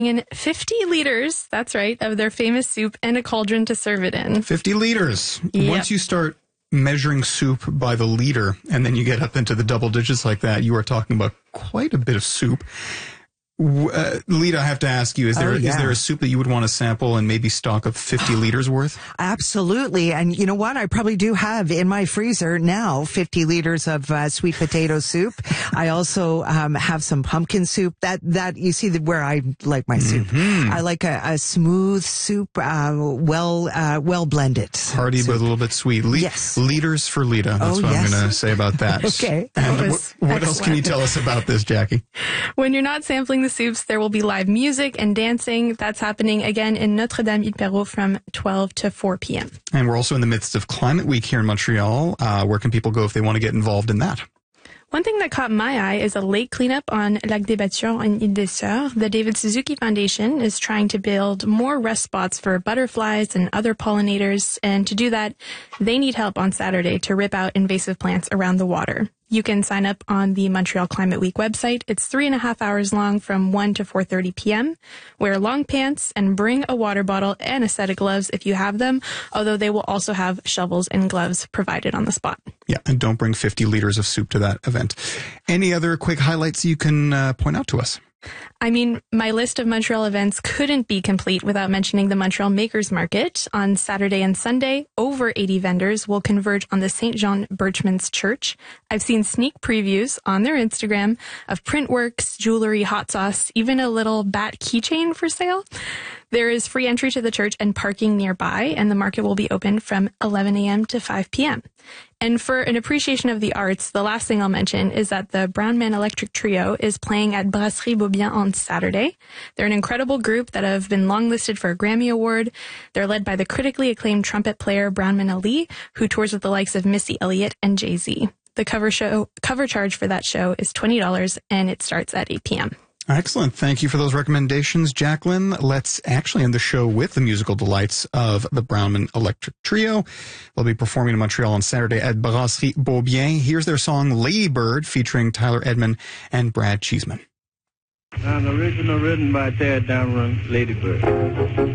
in 50 liters, that's right, of their famous soup and a cauldron to serve it in. 50 liters. Yep. Once you start measuring soup by the liter and then you get up into the double digits like that, you are talking about quite a bit of soup. Lita, I have to ask you, is there a soup that you would want to sample and maybe stock of 50 liters worth? Absolutely. And you know what? I probably do have in my freezer now 50 liters of sweet potato soup. I also have some pumpkin soup. That you see where I like my soup. I like a smooth soup, well blended. Hearty soup. but a little bit sweet. Yes. Liters for Lita. That's what I'm going to say about that. Okay. And what else can you tell us about this, Jackie? When you're not sampling the soups, there will be live music and dancing. That's happening again in Notre-Dame-Île-Perrot from 12 to 4 p.m. And we're also in the midst of Climate Week here in Montreal. Where can people go if they want to get involved in that? One thing that caught my eye is a lake cleanup on Lac des Bâtillons and Île des Sœurs. The David Suzuki Foundation is trying to build more rest spots for butterflies and other pollinators. And to do that, they need help on Saturday to rip out invasive plants around the water. You can sign up on the Montreal Climate Week website. It's 3.5 hours long from 1 to 4:30 p.m. Wear long pants and bring a water bottle and a set of gloves if you have them, although they will also have shovels and gloves provided on the spot. Yeah, and don't bring 50 liters of soup to that event. Any other quick highlights you can point out to us? I mean, my list of Montreal events couldn't be complete without mentioning the Montreal Makers Market. On Saturday and Sunday, over 80 vendors will converge on the St. John Birchman's Church. I've seen sneak previews on their Instagram of printworks, jewelry, hot sauce, even a little bat keychain for sale. There is free entry to the church and parking nearby, and the market will be open from 11 a.m. to 5 p.m. And for an appreciation of the arts, the last thing I'll mention is that the Brown Man Electric Trio is playing at Brasserie Beaubien on Saturday. They're an incredible group that have been longlisted for a Grammy Award. They're led by the critically acclaimed trumpet player Brownman Ali, who tours with the likes of Missy Elliott and Jay-Z. The cover charge for that show is $20, and it starts at 8 p.m. Excellent. Thank you for those recommendations, Jacqueline. Let's actually end the show with the musical delights of the Brownman Electric Trio. They'll be performing in Montreal on Saturday at Brasserie Beaubien. Here's their song Lady Bird featuring Tyler Edmond and Brad Cheeseman. An original written by Ted Dameron, Lady Bird.